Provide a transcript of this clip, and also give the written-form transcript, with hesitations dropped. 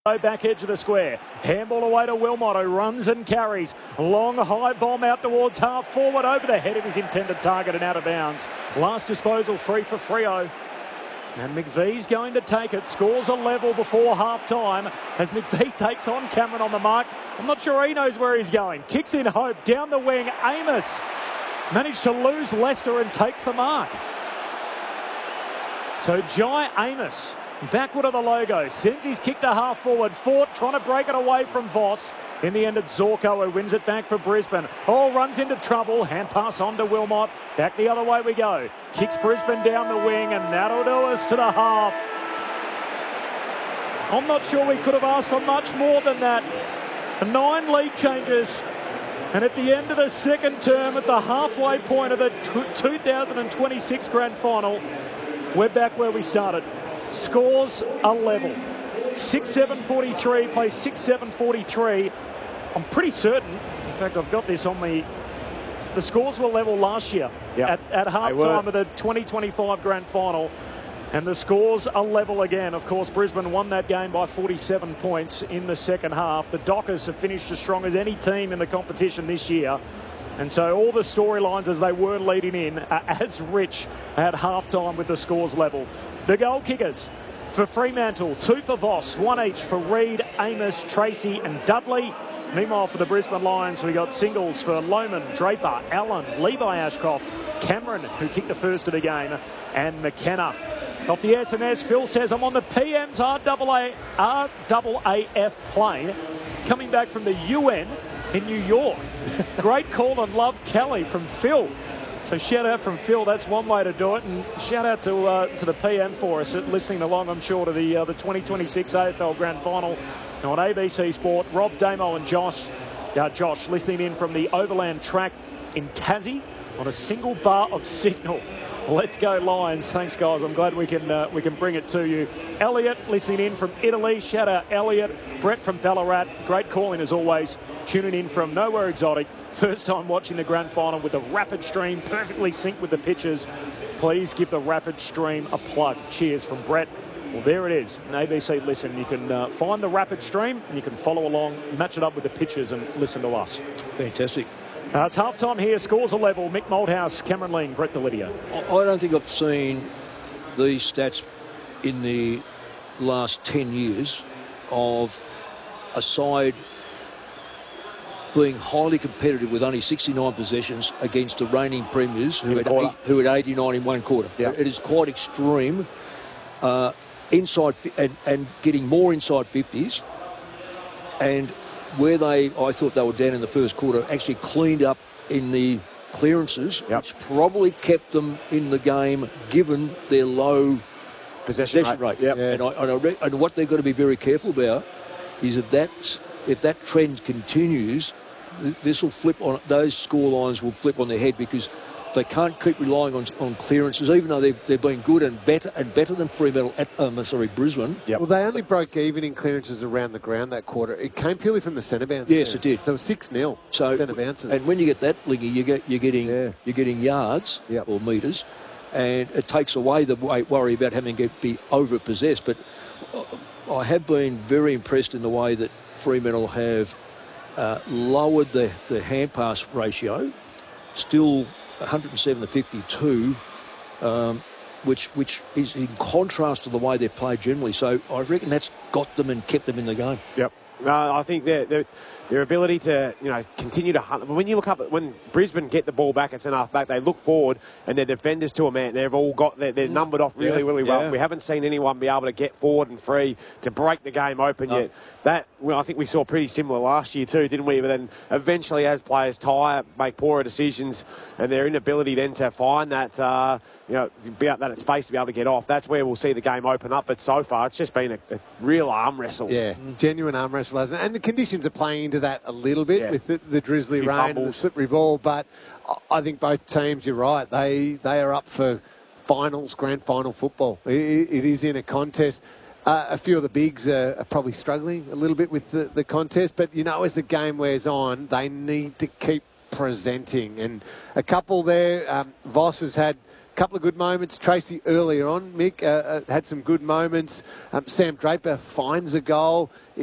Back edge of the square. Handball away to Wilmot, who runs and carries. Long high bomb out towards half forward over the head of his intended target and out of bounds. Last disposal free for Freo. And McVee's going to take it. Scores a level before half time as McVee takes on Cameron on the mark. I'm not sure he knows where he's going. Kicks in hope down the wing. Amos managed to lose Leicester and takes the mark. So Jai Amos, backward of the logo, sends his kick to half forward. Fort trying to break it away from Voss. In the end, it's Zorko who wins it back for Brisbane. Oh, runs into trouble. Hand pass on to Wilmot. Back the other way we go. Kicks Brisbane down the wing, and that'll do us to the half. I'm not sure we could have asked for much more than that. 9 league changes. And at the end of the second term, at the halfway point of the 2026 Grand Final, we're back where we started. Scores are level. 6-7-43 plays 6-7-43. I'm pretty certain, in fact, I've got this on me. The scores were level last year at half-time of the 2025 Grand Final. And the scores are level again. Of course, Brisbane won that game by 47 points in the second half. The Dockers have finished as strong as any team in the competition this year. And so all the storylines as they were leading in are as rich at half-time with the scores level. The goal kickers for Fremantle, 2 for Voss, 1 each for Reid, Amos, Tracy and Dudley. Meanwhile, for the Brisbane Lions, we got singles for Lohman, Draper, Allen, Levi Ashcroft, Cameron, who kicked the first of the game, and McKenna. Off the SMS, Phil says, I'm on the PM's RAAF plane coming back from the UN in New York. Great call and love Kelly from Phil. So shout out from Phil, that's one way to do it. And shout out to the PM for us listening along, I'm sure, to the 2026 AFL Grand Final on ABC Sport. Rob, Damo and Josh listening in from the Overland track in Tassie on a single bar of signal. Let's go Lions. Thanks, guys. I'm glad we can bring it to you. Elliot listening in from Italy. Shout out Elliot. Brett from Ballarat. Great calling as always. Tuning in from Nowhere Exotic. First time watching the Grand Final with the Rapid Stream. Perfectly synced with the pitches. Please give the Rapid Stream a plug. Cheers from Brett. Well, there it is. An ABC Listen. You can find the Rapid Stream and you can follow along, match it up with the pitches and listen to us. Fantastic. It's half-time here. Scores are level. Mick Malthouse, Cameron Ling, Brett Delidio. I don't think I've seen these stats in the last 10 years of a side being highly competitive with only 69 possessions against the reigning premiers who had 89 in one quarter. Yep. It is quite extreme. Inside and getting more inside 50s. And where I thought they were down in the first quarter, actually cleaned up in the clearances, which probably kept them in the game given their low possession rate. Yep. Yeah. And what they've got to be very careful about is if that trend continues, this will flip on, those score lines will flip on their head because they can't keep relying on clearances, even though they've been good and better than Fremantle at Brisbane. Yep. Well, they only broke even in clearances around the ground that quarter. It came purely from the centre bounce. Yes, it did. So it was 6-0 centre bounces. And when you get that, Lingy, you're getting yards or metres, and it takes away the worry about having to be over-possessed. But I have been very impressed in the way that Fremantle have lowered the hand pass ratio, still 107 to 52, which is in contrast to the way they've played generally. So I reckon that's got them and kept them in the game. Yep. I think their ability to continue to hunt. But when you look up when Brisbane get the ball back, it's an half back. They look forward and their defenders to a man. They've all got they're numbered off really well. We haven't seen anyone be able to get forward and free to break the game open yet. I think we saw pretty similar last year too, didn't we? But then eventually, as players tire, make poorer decisions, and their inability then to find that be out that space to be able to get off. That's where we'll see the game open up. But so far, it's just been a real arm wrestle. Yeah, genuine arm wrestle, hasn't it? And the conditions are playing into that a little bit with the drizzly rain and the slippery ball. But I think both teams, you're right, they are up for finals, grand final football. It is in a contest. A few of the bigs are probably struggling a little bit with the contest, but as the game wears on, they need to keep presenting. And a couple there, Voss has had couple of good moments. Tracy earlier on, Mick, had some good moments. Sam Draper finds a goal.